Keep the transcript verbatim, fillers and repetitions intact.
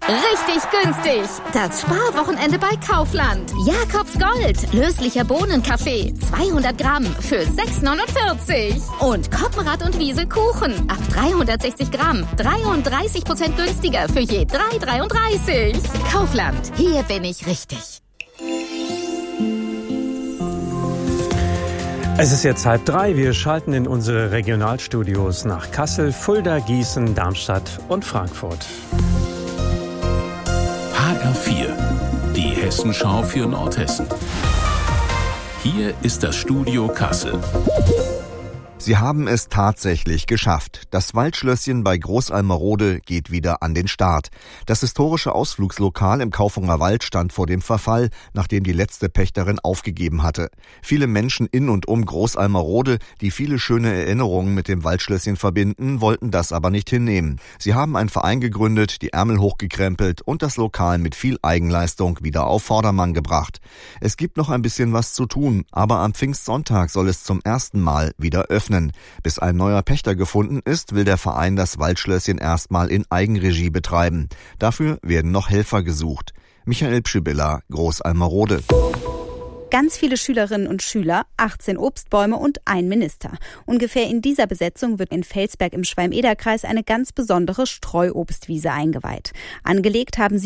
Richtig günstig. Das Sparwochenende bei Kaufland. Jakobs Gold. Löslicher Bohnenkaffee. zweihundert Gramm für sechs neunundvierzig. Und Koppenrad und Wiesel Kuchen. Ab dreihundertsechzig Gramm. dreiunddreißig Prozent günstiger für je drei dreiunddreißig. Kaufland. Hier bin ich richtig. Es ist jetzt halb drei. Wir schalten in unsere Regionalstudios nach Kassel, Fulda, Gießen, Darmstadt und Frankfurt. H R vier, die Hessenschau für Nordhessen. Hier ist das Studio Kassel. Sie haben es tatsächlich geschafft. Das Waldschlösschen bei Großalmerode geht wieder an den Start. Das historische Ausflugslokal im Kaufunger Wald stand vor dem Verfall, nachdem die letzte Pächterin aufgegeben hatte. Viele Menschen in und um Großalmerode, die viele schöne Erinnerungen mit dem Waldschlösschen verbinden, wollten das aber nicht hinnehmen. Sie haben einen Verein gegründet, die Ärmel hochgekrempelt und das Lokal mit viel Eigenleistung wieder auf Vordermann gebracht. Es gibt noch ein bisschen was zu tun, aber am Pfingstsonntag soll es zum ersten Mal wieder öffnen. Bis ein neuer Pächter gefunden ist, will der Verein das Waldschlösschen erstmal in Eigenregie betreiben. Dafür werden noch Helfer gesucht. Michael Pschibilla, Großalmerode. Ganz viele Schülerinnen und Schüler, achtzehn Obstbäume und ein Minister. Ungefähr in dieser Besetzung wird in Felsberg im Schwalm-Eder-Kreis eine ganz besondere Streuobstwiese eingeweiht. Angelegt haben sie